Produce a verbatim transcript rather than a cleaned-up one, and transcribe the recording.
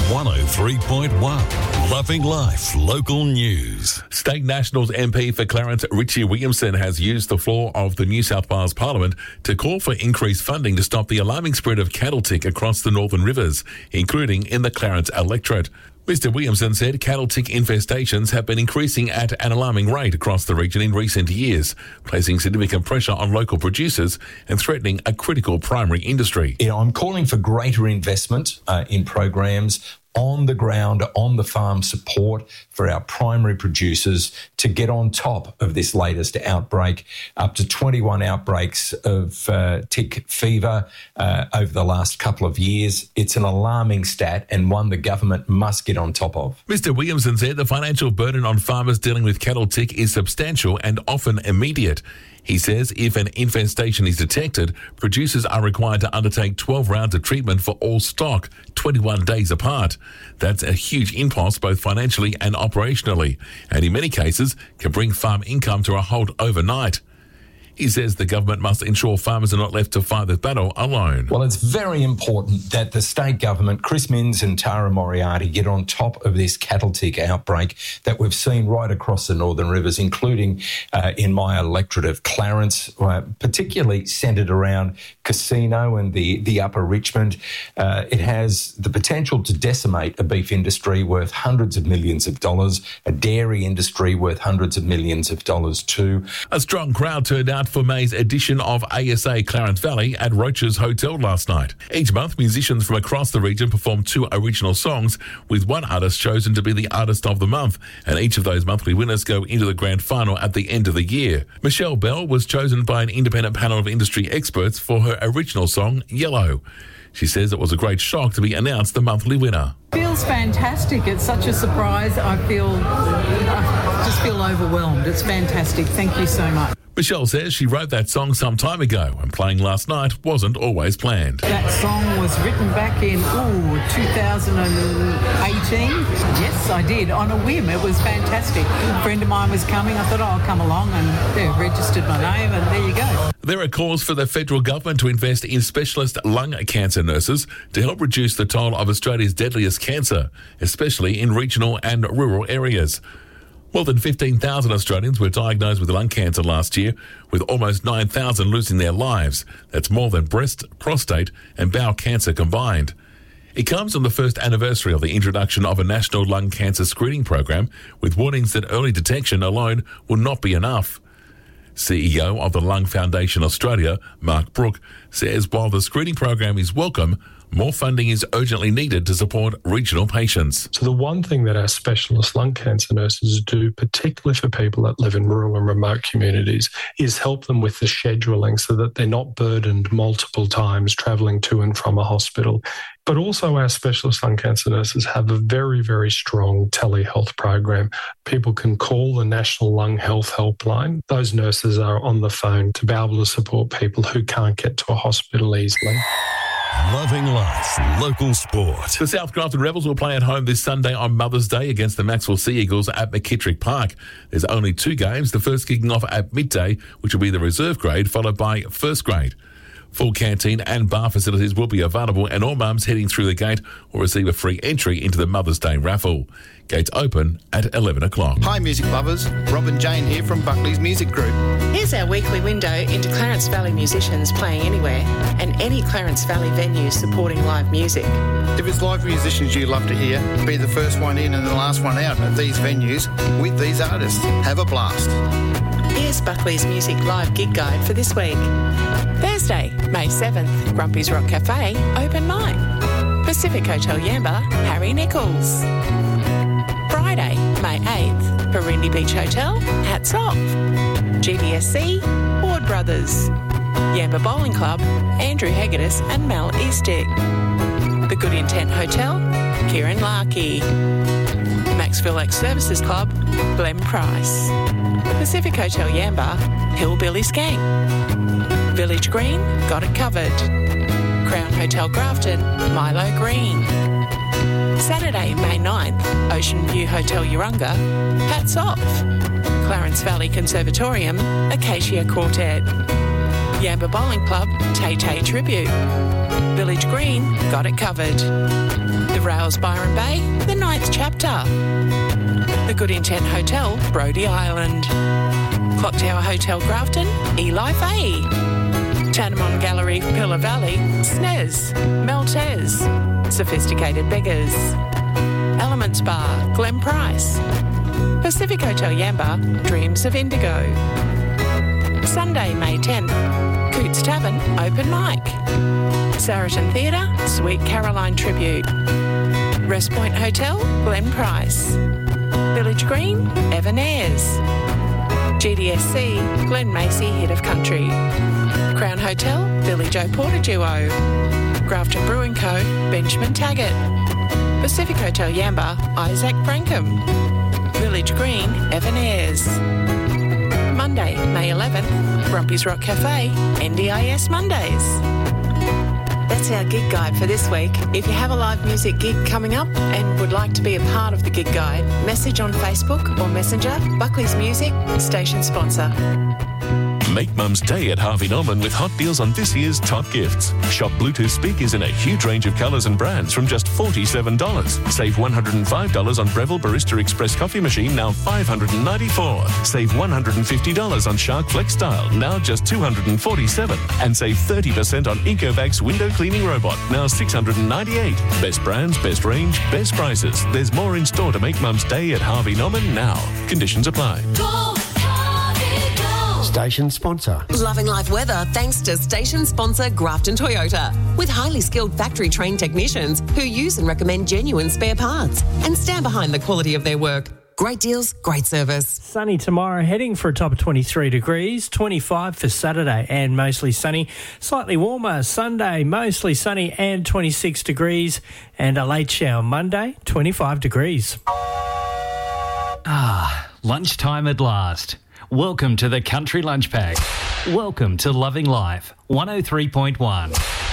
one oh three point one. Loving Life Local News. State Nationals M P for Clarence Richie Williamson has used the floor of the New South Wales Parliament to call for increased funding to stop the alarming spread of cattle tick across the Northern Rivers, including in the Clarence electorate. Mister Williamson said cattle tick infestations have been increasing at an alarming rate across the region in recent years, placing significant pressure on local producers and threatening a critical primary industry. You know, I'm calling for greater investment uh, in programs on the ground, on the farm support for our primary producers to get on top of this latest outbreak. Up to twenty-one outbreaks of uh, tick fever uh, over the last couple of years. It's an alarming stat and one the government must get on top of. Mister Williamson said the financial burden on farmers dealing with cattle tick is substantial and often immediate. He says if an infestation is detected, producers are required to undertake twelve rounds of treatment for all stock, twenty-one days apart. That's a huge impulse both financially and operationally, and in many cases can bring farm income to a halt overnight. He says the government must ensure farmers are not left to fight the battle alone. Well, it's very important that the state government, Chris Minns and Tara Moriarty, get on top of this cattle tick outbreak that we've seen right across the Northern Rivers, including uh, in my electorate of Clarence, uh, particularly centred around Casino and the, the Upper Richmond. Uh, it has the potential to decimate a beef industry worth hundreds of millions of dollars, a dairy industry worth hundreds of millions of dollars too. A strong crowd turned out for May's edition of A S A Clarence Valley at Roach's Hotel last night. Each month, musicians from across the region perform two original songs, with one artist chosen to be the Artist of the Month, and each of those monthly winners go into the grand final at the end of the year. Michelle Bell was chosen by an independent panel of industry experts for her original song, Yellow. She says it was a great shock to be announced the monthly winner. Feels fantastic. It's such a surprise. I feel, I just feel overwhelmed. It's fantastic. Thank you so much. Michelle says she wrote that song some time ago and playing last night wasn't always planned. That song was written back in, ooh, two thousand eighteen. Yes, I did, on a whim. It was fantastic. A friend of mine was coming. I thought, oh, I'll come along, and yeah, registered my name, and there you go. There are calls for the federal government to invest in specialist lung cancer nurses to help reduce the toll of Australia's deadliest cancer, especially in regional and rural areas. More than fifteen thousand Australians were diagnosed with lung cancer last year, with almost nine thousand losing their lives. That's more than breast, prostate and bowel cancer combined. It comes on the first anniversary of the introduction of a national lung cancer screening program, with warnings that early detection alone will not be enough. C E O of the Lung Foundation Australia, Mark Brook, says while the screening program is welcome, more funding is urgently needed to support regional patients. So the one thing that our specialist lung cancer nurses do, particularly for people that live in rural and remote communities, is help them with the scheduling so that they're not burdened multiple times travelling to and from a hospital. But also our specialist lung cancer nurses have a very, very strong telehealth program. People can call the National Lung Health Helpline. Those nurses are on the phone to be able to support people who can't get to a hospital easily. Loving Life Local Sport. The South Grafton Rebels will play at home this Sunday on Mother's Day against the Maxwell Sea Eagles at McKittrick Park. There's only two games, the first kicking off at midday, which will be the reserve grade, followed by first grade. Full canteen and bar facilities will be available, and all mums heading through the gate will receive a free entry into the Mother's Day raffle. Gates open at eleven o'clock. Hi music lovers, Rob and Jane here from Buckley's Music Group. Here's our weekly window into Clarence Valley musicians playing anywhere and any Clarence Valley venues supporting live music. If it's live musicians you love to hear, be the first one in and the last one out at these venues with these artists. Have a blast. Here's Buckley's Music Live Gig Guide for this week. Thursday, May seventh, Grumpy's Rock Cafe, open mic. Pacific Hotel Yamba, Harry Nichols. Friday, May eighth, Parindy Beach Hotel, Hats Off. G B S C, Ward Brothers. Yamba Bowling Club, Andrew Hegedus and Mel Eastick. The Good Intent Hotel, Kieran Larkey. Maxville X Services Club, Glenn Price. Pacific Hotel Yamba, Hillbilly Skank. Village Green, got it covered. Crown Hotel Grafton, Milo Green. Saturday, May ninth, Ocean View Hotel Urunga, Hats Off. Clarence Valley Conservatorium, Acacia Quartet. Yamba Bowling Club, Tay Tay Tribute. Village Green got it covered. The Rails Byron Bay, the ninth chapter. The Good Intent Hotel, Brody Island. Clock Tower Hotel Grafton, Eli Fay. Tanamon Gallery, Pillar Valley, S N E S, Maltese. Sophisticated Beggars. Elements Bar, Glen Price. Pacific Hotel Yamba, Dreams of Indigo. Sunday, May tenth, Coots Tavern, Open Mic. Saracen Theatre, Sweet Caroline Tribute. Rest Point Hotel, Glen Price. Village Green, Evan Ayres. G D S C, Glen Macy, Head of Country. Crown Hotel, Billy Joe Porter Duo. Grafton Brewing Co, Benjamin Taggart. Pacific Hotel Yamba, Isaac Brankham. Village Green, Evan Ayres. Monday, May eleventh, Grumpy's Rock Cafe, N D I S Mondays. That's our gig guide for this week. If you have a live music gig coming up and would like to be a part of the gig guide, message on Facebook or Messenger, Buckley's Music, station sponsor. Make Mum's Day at Harvey Norman with hot deals on this year's top gifts. Shop Bluetooth speakers in a huge range of colours and brands from just forty-seven dollars. Save one hundred five dollars on Breville Barista Express coffee machine, now five hundred ninety-four dollars. Save one hundred fifty dollars on Shark Flex Style, now just two hundred forty-seven dollars. And save thirty percent on Ecovac's window cleaning robot, now six hundred ninety-eight dollars. Best brands, best range, best prices. There's more in store to make Mum's Day at Harvey Norman now. Conditions apply. Go! Station sponsor. Loving life weather thanks to station sponsor Grafton Toyota. With highly skilled factory trained technicians who use and recommend genuine spare parts and stand behind the quality of their work. Great deals, great service. Sunny tomorrow, heading for a top of twenty-three degrees, twenty-five for Saturday and mostly sunny. Slightly warmer Sunday, mostly sunny and twenty-six degrees. And a late shower Monday, twenty-five degrees. Ah, lunchtime at last. Welcome to the Country Lunch Pack. Welcome to Loving Life, one oh three point one.